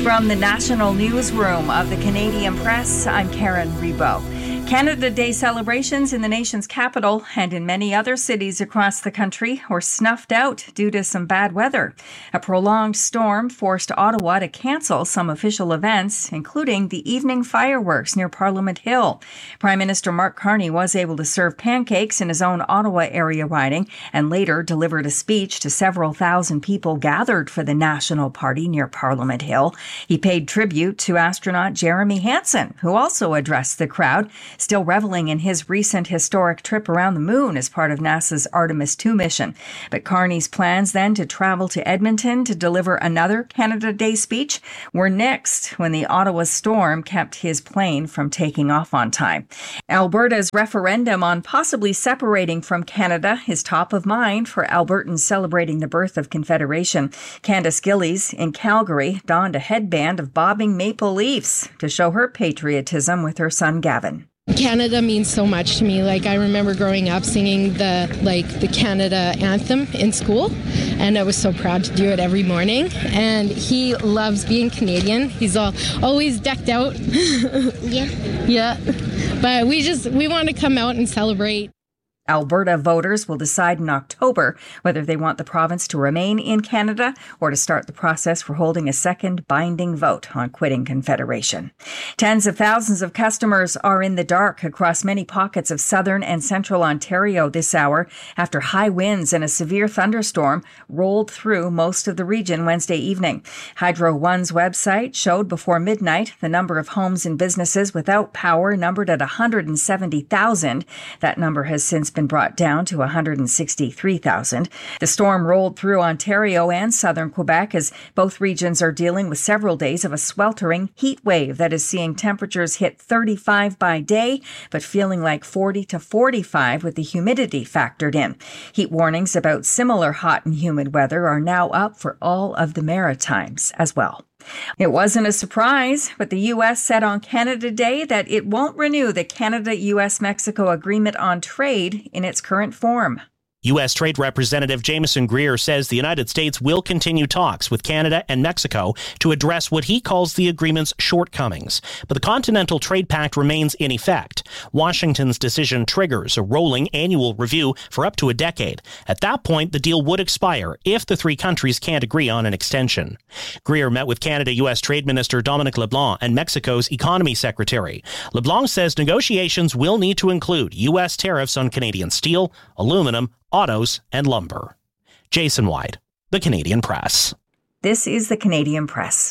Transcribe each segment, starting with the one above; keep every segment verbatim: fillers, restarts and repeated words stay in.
From the National Newsroom of the Canadian Press, I'm Karen Rebo. Canada Day celebrations in the nation's capital and in many other cities across the country were snuffed out due to some bad weather. A prolonged storm forced Ottawa to cancel some official events, including the evening fireworks near Parliament Hill. Prime Minister Mark Carney was able to serve pancakes in his own Ottawa area riding and later delivered a speech to several thousand people gathered for the National Party near Parliament Hill. He paid tribute to astronaut Jeremy Hansen, who also addressed the crowd, still reveling in his recent historic trip around the moon as part of NASA's Artemis two mission. But Carney's plans then to travel to Edmonton to deliver another Canada Day speech were nixed when the Ottawa storm kept his plane from taking off on time. Alberta's referendum on possibly separating from Canada is top of mind for Albertans celebrating the birth of Confederation. Candace Gillies in Calgary donned a headband of bobbing maple leaves to show her patriotism with her son Gavin. Canada means so much to me. Like, I remember growing up singing the like the Canada anthem in school, and I was so proud to do it every morning. And he loves being Canadian. He's all always decked out. Yeah. Yeah. But we just we want to come out and celebrate. Alberta voters will decide in October whether they want the province to remain in Canada or to start the process for holding a second binding vote on quitting Confederation. Tens of thousands of customers are in the dark across many pockets of southern and central Ontario this hour after high winds and a severe thunderstorm rolled through most of the region Wednesday evening. Hydro One's website showed before midnight the number of homes and businesses without power numbered at one hundred seventy thousand. That number has since been brought down to one hundred sixty-three thousand. The storm rolled through Ontario and southern Quebec as both regions are dealing with several days of a sweltering heat wave that is seeing temperatures hit thirty-five by day, but feeling like forty to forty-five with the humidity factored in. Heat warnings about similar hot and humid weather are now up for all of the Maritimes as well. It wasn't a surprise, but the U S said on Canada Day that it won't renew the Canada-U S Mexico Agreement on Trade in its current form. U S. Trade Representative Jameson Greer says the United States will continue talks with Canada and Mexico to address what he calls the agreement's shortcomings. But the Continental Trade Pact remains in effect. Washington's decision triggers a rolling annual review for up to a decade. At that point, the deal would expire if the three countries can't agree on an extension. Greer met with Canada-U S. Trade Minister Dominic LeBlanc and Mexico's Economy Secretary. LeBlanc says negotiations will need to include U S tariffs on Canadian steel, aluminum, autos, and lumber. Jason White, The Canadian Press. This is The Canadian Press.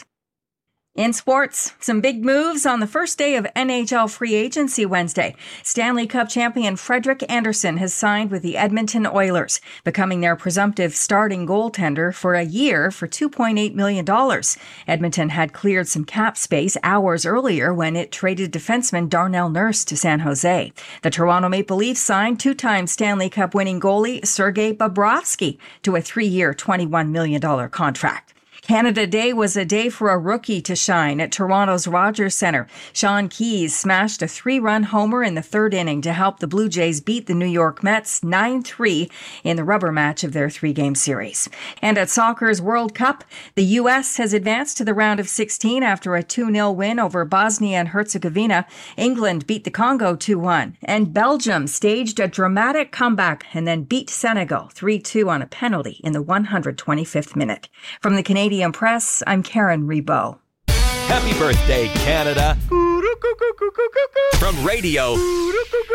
In sports, some big moves on the first day of N H L free agency Wednesday. Stanley Cup champion Frederik Andersen has signed with the Edmonton Oilers, becoming their presumptive starting goaltender for a year for two point eight million dollars. Edmonton had cleared some cap space hours earlier when it traded defenseman Darnell Nurse to San Jose. The Toronto Maple Leafs signed two-time Stanley Cup winning goalie Sergei Bobrovsky to a three-year, twenty-one million dollars contract. Canada Day was a day for a rookie to shine at Toronto's Rogers Centre. Sean Keys smashed a three-run homer in the third inning to help the Blue Jays beat the New York Mets nine three in the rubber match of their three-game series. And at soccer's World Cup, the U S has advanced to the round of sixteen after a two nil win over Bosnia and Herzegovina. England beat the Congo two one, and Belgium staged a dramatic comeback and then beat Senegal three two on a penalty in the one hundred twenty-fifth minute. From the Canadian Press, I'm Karen Rebo. Happy birthday, Canada. From Radio